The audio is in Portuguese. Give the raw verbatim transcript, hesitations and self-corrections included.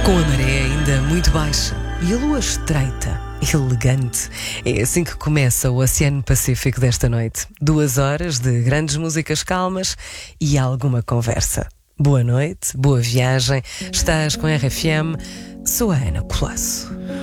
Com a maré ainda muito baixa e a lua estreita, elegante, é assim que começa o Oceano Pacífico desta noite. Duas horas de grandes músicas calmas e alguma conversa. Boa noite, boa viagem. Estás com a R F M. Sou a Ana Colasso.